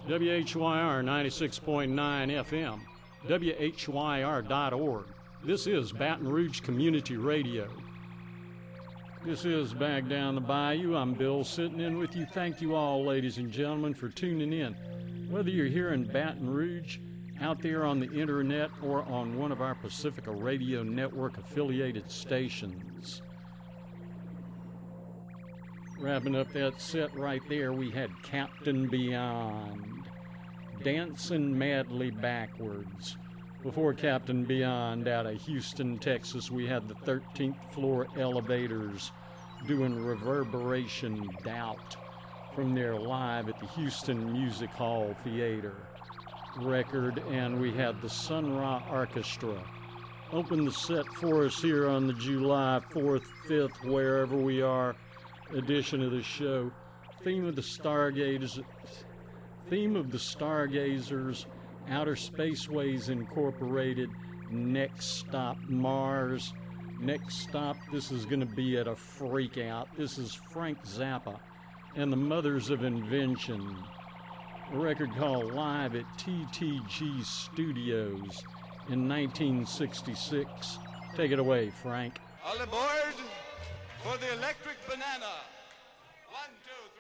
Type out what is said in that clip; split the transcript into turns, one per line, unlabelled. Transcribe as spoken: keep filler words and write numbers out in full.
W H Y R ninety-six point nine F M, W H Y R dot org. This is Baton Rouge Community Radio. This is Back Down the Bayou. I'm Bill sitting in with you. Thank you all, ladies and gentlemen, for tuning in. Whether you're here in Baton Rouge, out there on the internet, or on one of our Pacifica Radio Network affiliated stations. Wrapping up that set right there, we had Captain Beyond, Dancing Madly Backwards. Before Captain Beyond, out of Houston, Texas, we had the thirteenth Floor Elevators doing Reverberation Doubt from their Live at the Houston Music Hall Theater record, and we had the Sun Ra Orchestra open the set for us here on the July fourth, fifth, wherever we are, edition of the show. Theme of the Stargazers, theme of the Stargazers, Outer Spaceways Incorporated, Next Stop Mars. Next stop, this is going to be at a freak out. This is Frank Zappa and the Mothers of Invention, a record called Live at T T G Studios in nineteen sixty-six. Take it away, Frank.
All aboard for the Electric Banana. One, two, three.